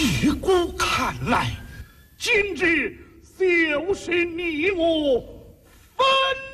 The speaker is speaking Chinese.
依古看来，今日就是你我分。